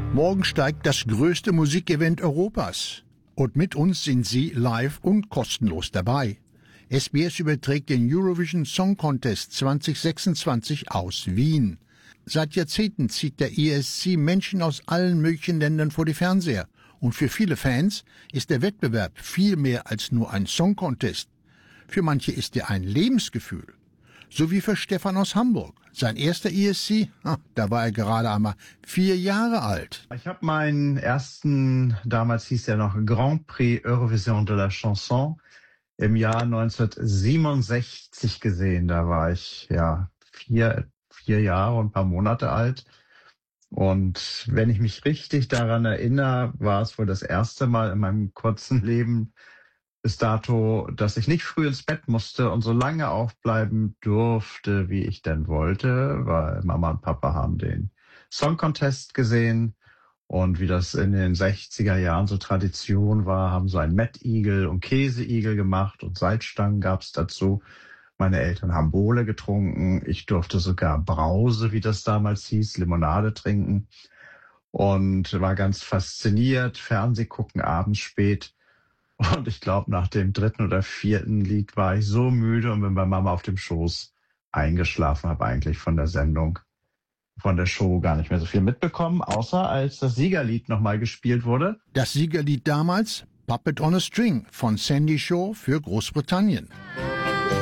Morgen steigt das größte Musikevent Europas. Und mit uns sind Sie live und kostenlos dabei. SBS überträgt den Eurovision Song Contest 2026 aus Wien. Seit Jahrzehnten zieht der ESC Menschen aus allen möglichen Ländern vor die Fernseher. Und für viele Fans ist der Wettbewerb viel mehr als nur ein Song Contest. Für manche ist er ein Lebensgefühl. So wie für Stefan aus Hamburg. Sein erster ESC, da war er gerade einmal 4 Jahre alt. Ich habe meinen ersten, damals hieß er noch Grand Prix Eurovision de la Chanson, im Jahr 1967 gesehen. Da war ich vier Jahre und ein paar Monate alt. Und wenn ich mich richtig daran erinnere, war es wohl das erste Mal in meinem kurzen Leben bis dato, dass ich nicht früh ins Bett musste und so lange aufbleiben durfte, wie ich denn wollte, weil Mama und Papa haben den Song Contest gesehen und wie das in den 60er Jahren so Tradition war, haben so einen Mettigel und Käseigel gemacht und Salzstangen gab's dazu. Meine Eltern haben Bowle getrunken, ich durfte sogar Brause, wie das damals hieß, Limonade trinken und war ganz fasziniert, Fernseh gucken abends spät. Und ich glaube, nach dem 3. oder 4. Lied war ich so müde und bin bei Mama auf dem Schoß eingeschlafen, habe eigentlich von der Sendung, von der Show gar nicht mehr so viel mitbekommen, außer als das Siegerlied nochmal gespielt wurde. Das Siegerlied damals, Puppet on a String von Sandy Shaw für Großbritannien.